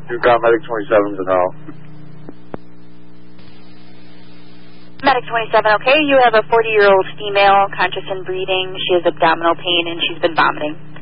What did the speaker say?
You've got Medic 27 to know. Medic 27, okay. You have a 40-year-old female, conscious and breathing. She has abdominal pain and she's been vomiting.